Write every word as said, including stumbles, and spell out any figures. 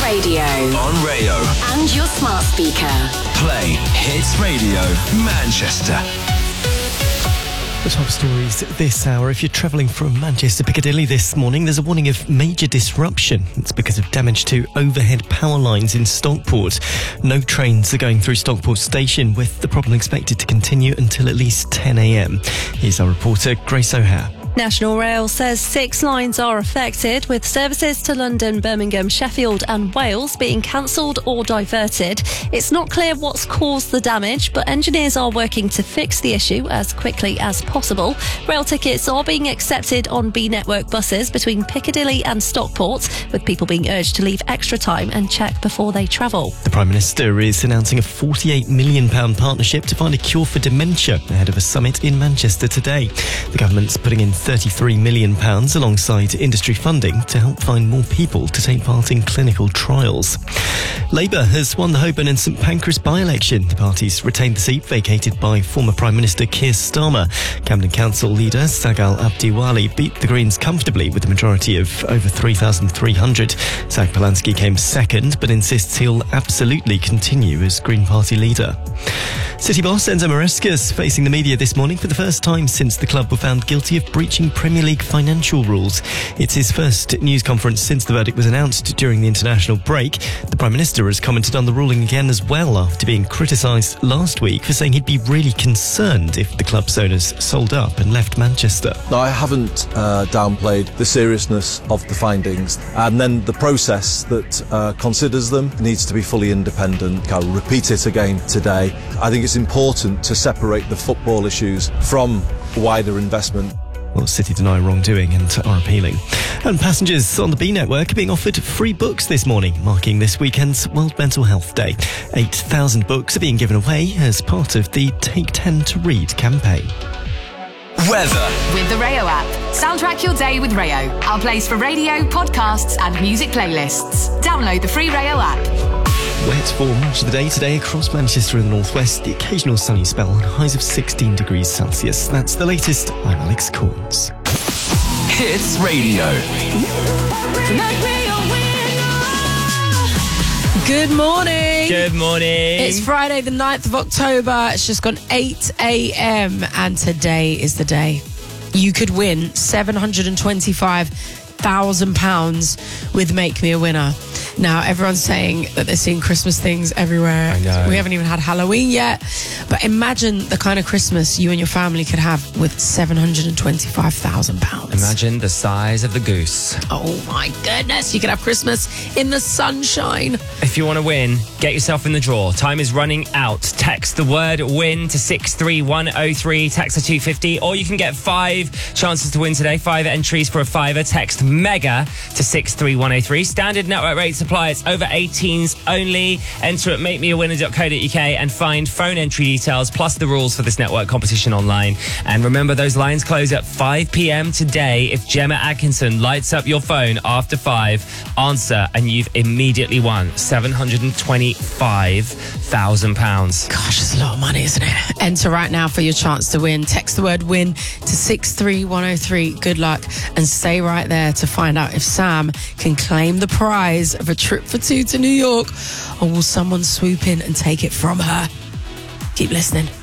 radio. On Rayo. And your smart speaker. Play Hits Radio Manchester. The top stories this hour. If you're travelling from Manchester Piccadilly this morning, there's a warning of major disruption. It's because of damage to overhead power lines in Stockport. No trains are going through Stockport station, with the problem expected to continue until at least ten a.m. Here's our reporter, Grace O'Hare. National Rail says six lines are affected, with services to London, Birmingham, Sheffield and Wales being cancelled or diverted. It's not clear what's caused the damage, but engineers are working to fix the issue as quickly as possible. Rail tickets are being accepted on B Network buses between Piccadilly and Stockport, with people being urged to leave extra time and check before they travel. The Prime Minister is announcing a forty-eight million pounds partnership to find a cure for dementia ahead of a summit in Manchester today. The government's putting in thirty-three million pounds alongside industry funding to help find more people to take part in clinical trials. Labour has won the Holborn and St Pancras by-election. The party's retained the seat vacated by former Prime Minister Keir Starmer. Camden Council leader Sagal Abdiwali beat the Greens comfortably with a majority of over three thousand three hundred. Zach Polanski came second, but insists he'll absolutely continue as Green Party leader. City boss Enzo Maresca's facing the media this morning for the first time since the club were found guilty of breaching Premier League financial rules. It's his first news conference since the verdict was announced during the international break. The Prime Minister has commented on the ruling again as well, after being criticised last week for saying he'd be really concerned if the club's owners sold up and left Manchester. No, I haven't uh, downplayed the seriousness of the findings, and then the process that uh, considers them needs to be fully independent. I'll repeat it again today. I think it's important to separate the football issues from wider investment. Well, City deny wrongdoing and are appealing. And passengers on the B Network are being offered free books this morning, marking this weekend's World Mental Health Day. eight thousand books are being given away as part of the Take ten to Read campaign. Weather. With the Rayo app. Soundtrack your day with Rayo. Our place for radio, podcasts and music playlists. Download the free Rayo app. Wet for much of the day today across Manchester and the northwest. The occasional sunny spell and highs of sixteen degrees Celsius. That's the latest. I'm Alex Corns. Hits Radio. Good morning. Good morning. It's Friday the ninth of October. It's just gone eight a.m. and today is the day you could win seven hundred twenty-five thousand pounds with Make Me a Winner. Now, everyone's saying that they're seeing Christmas things everywhere. I know. We haven't even had Halloween yet. But imagine the kind of Christmas you and your family could have with seven hundred twenty-five thousand pounds. Imagine the size of the goose. Oh, my goodness. You could have Christmas in the sunshine. If you want to win, get yourself in the draw. Time is running out. Text the word WIN to six three one oh three. Text to two fifty. Or you can get five chances to win today. Five entries for a fiver. Text MEGA to six three one oh three. Standard network rates apply. It's over eighteens only. Enter at make me a winner dot co dot uk and find phone entry details plus the rules for this network competition online. And remember, those lines close at five p.m. today. If Gemma Atkinson lights up your phone after five, answer and you've immediately won seven hundred twenty-five thousand pounds. Gosh, it's a lot of money, isn't it? Enter right now for your chance to win. Text the word WIN to six three one oh three. Good luck. And stay right there to find out if Sam can claim the prize of a trip for two to New York, or will someone swoop in and take it from her? Keep listening.